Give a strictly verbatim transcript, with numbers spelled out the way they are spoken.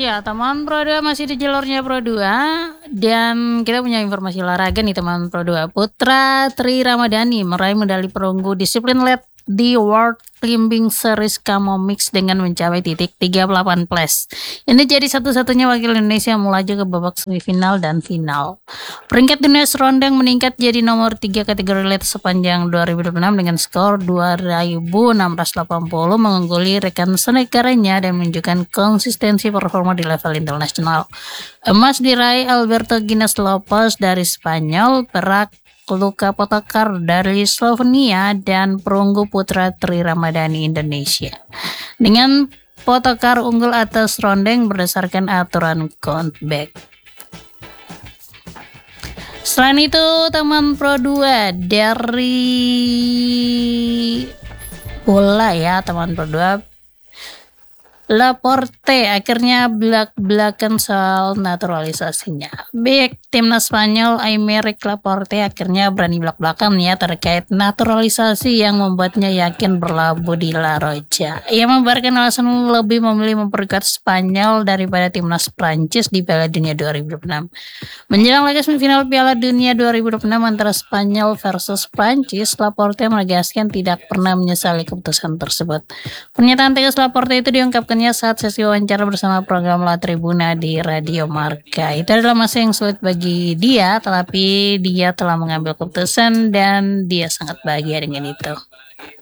Iya, teman Pro dua masih di jalurnya Pro dua dan kita punya informasi olahraga nih teman Pro dua. Putra Tri Ramadhani meraih medali perunggu disiplin led di World Climbing Series Kamo Mix dengan mencapai titik tiga puluh delapan plus. Ini jadi satu-satunya wakil Indonesia yang melaju ke babak semifinal dan final. Peringkat dunia serondang meningkat jadi nomor tiga kategori led sepanjang dua ribu dua puluh enam dengan skor dua ribu enam ratus delapan puluh, mengungguli rekan senegaranya dan menunjukkan konsistensi performa di level internasional. Emas diraih Alberto Guinness Lopez dari Spanyol, perak Luka Potokar dari Slovenia, dan perunggu putra Tri Ramadhani Indonesia. Dengan Potokar unggul atas rondeng berdasarkan aturan count back. Selain itu, teman Pro dua dari bola ya, teman Pro dua, Laporte akhirnya belak-belakan soal naturalisasinya. Bek timnas Spanyol Aymeric Laporte akhirnya berani belak-belakan ya terkait naturalisasi yang membuatnya yakin berlabuh di La Roja. Ia membarkan alasan lebih memilih memperkuat Spanyol daripada timnas Prancis di Piala Dunia dua ribu dua puluh enam. Menjelang laga semifinal Piala Dunia dua ribu dua puluh enam antara Spanyol versus Prancis, Laporte menegaskan tidak pernah menyesali keputusan tersebut. Pernyataan tegas Laporte itu diungkapkan saat sesi wawancara bersama program La Tribuna di Radio Marca. Itu adalah masa yang sulit bagi dia, tetapi dia telah mengambil keputusan dan dia sangat bahagia dengan itu.